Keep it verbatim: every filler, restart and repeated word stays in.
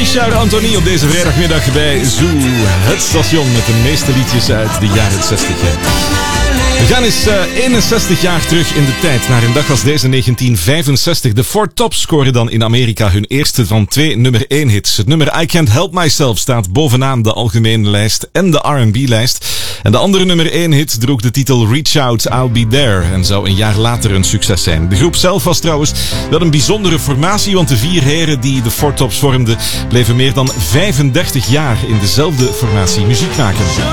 Richard Anthony op deze vrijdagmiddag bij Zoo, het station met de meeste liedjes uit de jaren zestig. We gaan eens uh, eenenzestig jaar terug in de tijd, naar een dag als deze negentien vijfenzestig. De Four Tops scoren dan in Amerika hun eerste van twee nummer één hits. Het nummer I Can't Help Myself staat bovenaan de algemene lijst en de R en B-lijst. En de andere nummer één hit droeg de titel Reach Out, I'll Be There en zou een jaar later een succes zijn. De groep zelf was trouwens wel een bijzondere formatie, want de vier heren die de Four Tops vormden bleven meer dan vijfendertig jaar in dezelfde formatie muziek maken.